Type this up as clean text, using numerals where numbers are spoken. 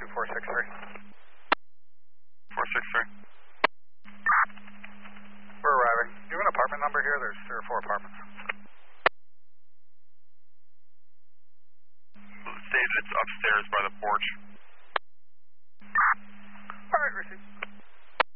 2463. 463. We're arriving. Do you have an apartment number here? There's 3 or 4 apartments. It says it's upstairs by the porch. Alright, receive.